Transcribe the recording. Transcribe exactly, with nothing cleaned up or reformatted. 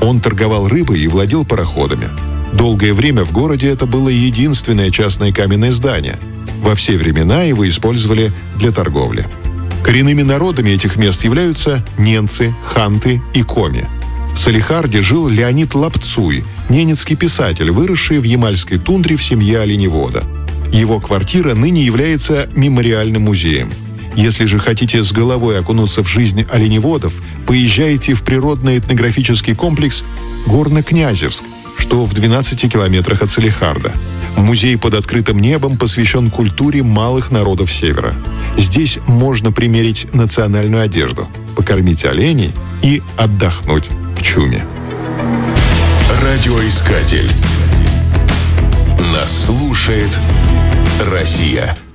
Он торговал рыбой и владел пароходами. Долгое время в городе это было единственное частное каменное здание. Во все времена его использовали для торговли. Коренными народами этих мест являются ненцы, ханты и коми. В Салехарде жил Леонид Лапцуй, ненецкий писатель, выросший в ямальской тундре в семье оленевода. Его квартира ныне является мемориальным музеем. Если же хотите с головой окунуться в жизнь оленеводов, поезжайте в природно-этнографический комплекс Горно-Князевск, что в двенадцати километрах от Салехарда. Музей под открытым небом посвящен культуре малых народов Севера. Здесь можно примерить национальную одежду, покормить оленей и отдохнуть в чуме. Радиоискатель. Нас слушает Россия.